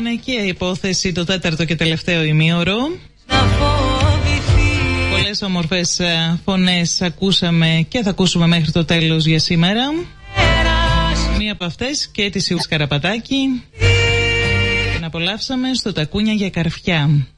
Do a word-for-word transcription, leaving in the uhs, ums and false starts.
Γυναικεία υπόθεση, το τέταρτο και τελευταίο ημίωρο. Πολλές όμορφες φωνές ακούσαμε και θα ακούσουμε μέχρι το τέλος για σήμερα. Μία από αυτές και τη Σιούδη Καραπατάκη. Την απολαύσαμε στο Τακούνια για Καρφιά.